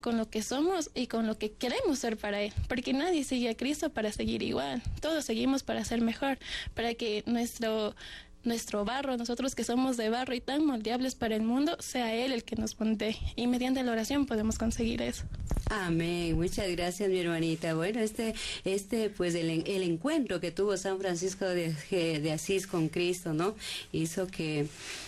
con lo que somos y con lo que queremos ser para Él, porque nadie sigue a Cristo para seguir igual, todos seguimos para ser mejor, para que nuestro barro, nosotros que somos de barro y tan moldeables para el mundo, sea Él el que nos moldee, y mediante la oración podemos conseguir eso. Amén, muchas gracias, mi hermanita. Bueno, pues el encuentro que tuvo San Francisco de Asís con Cristo, ¿no? Hizo que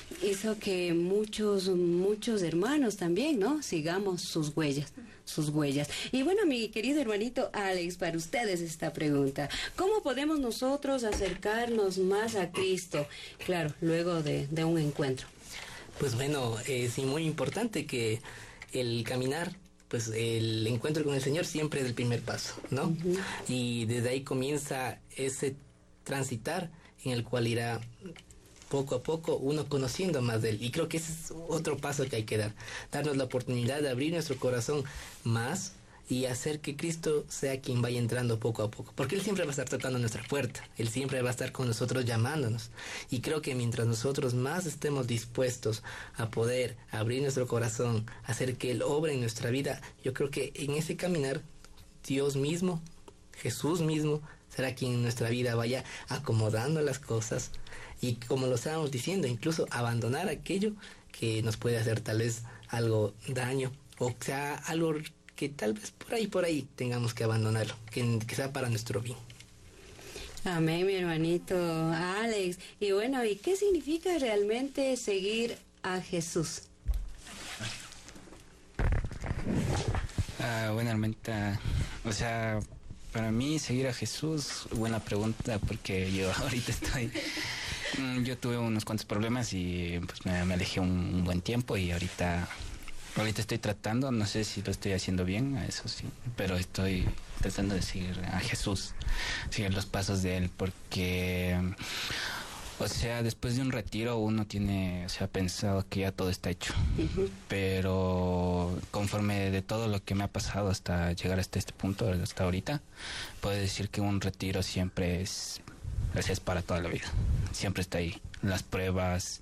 muchos hermanos también, ¿no? Sigamos sus huellas. Y bueno, mi querido hermanito Alex, para ustedes esta pregunta: ¿cómo podemos nosotros acercarnos más a Cristo? Claro, luego de un encuentro. Pues bueno, sí, muy importante que el caminar, pues el encuentro con el Señor siempre es el primer paso, ¿no? Uh-huh. Y desde ahí comienza ese transitar en el cual irá poco a poco uno conociendo más de Él. Y creo que ese es otro paso que hay que darnos la oportunidad de abrir nuestro corazón más y hacer que Cristo sea quien vaya entrando poco a poco, porque Él siempre va a estar tocando nuestra puerta, Él siempre va a estar con nosotros llamándonos, y creo que mientras nosotros más estemos dispuestos a poder abrir nuestro corazón, hacer que Él obre en nuestra vida, yo creo que en ese caminar Dios mismo, Jesús mismo, será quien en nuestra vida vaya acomodando las cosas, y como lo estábamos diciendo, incluso abandonar aquello que nos puede hacer tal vez algo daño, o sea, algo que tal vez por ahí tengamos que abandonarlo, que sea para nuestro bien. Amén, mi hermanito Alex. Y bueno, ¿y qué significa realmente seguir a Jesús? Bueno, hermanita, o sea, para mí seguir a Jesús, buena pregunta, porque yo ahorita yo tuve unos cuantos problemas y pues me alejé un buen tiempo, y ahorita estoy tratando, no sé si lo estoy haciendo bien, eso sí, pero estoy tratando de seguir a Jesús, seguir los pasos de Él, porque, o sea, después de un retiro uno tiene, o sea, pensado que ya todo está hecho, uh-huh. Pero conforme de todo lo que me ha pasado hasta llegar hasta este punto, hasta ahorita, puedo decir que un retiro siempre es para toda la vida, siempre está ahí, las pruebas.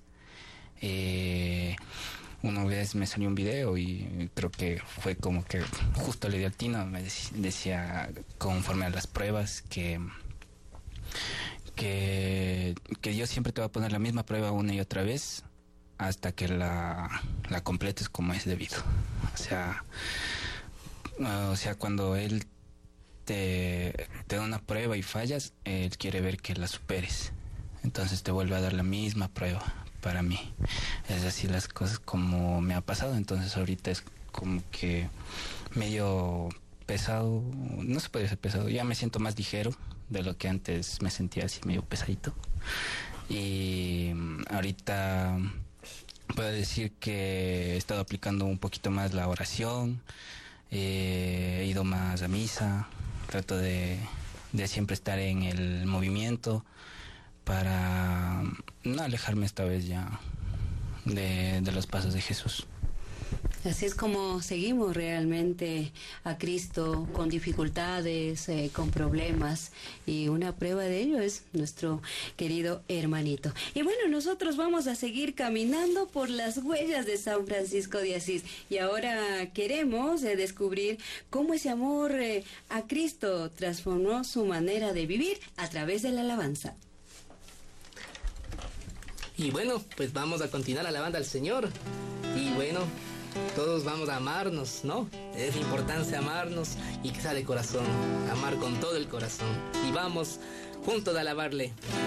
Una vez me salió un video y creo que fue como que justo le di al tino, me decía conforme a las pruebas que Dios siempre te va a poner la misma prueba una y otra vez hasta que la completes como es debido. O sea, cuando Él te da una prueba y fallas, Él quiere ver que la superes. Entonces te vuelve a dar la misma prueba. Para mí es así las cosas como me ha pasado. Entonces ahorita es como que medio pesado, no se puede ser pesado, ya me siento más ligero de lo que antes me sentía así medio pesadito. Y ahorita puedo decir que he estado aplicando un poquito más la oración, he ido más a misa, trato de siempre estar en el movimiento para no alejarme esta vez ya de los pasos de Jesús. Así es como seguimos realmente a Cristo, con dificultades, con problemas, y una prueba de ello es nuestro querido hermanito. Y bueno, nosotros vamos a seguir caminando por las huellas de San Francisco de Asís, y ahora queremos descubrir cómo ese amor a Cristo transformó su manera de vivir a través de la alabanza. Y bueno, pues vamos a continuar alabando al Señor. Y bueno, todos vamos a amarnos, ¿no? Es importante amarnos y que sea de corazón, amar con todo el corazón. Y vamos juntos a alabarle.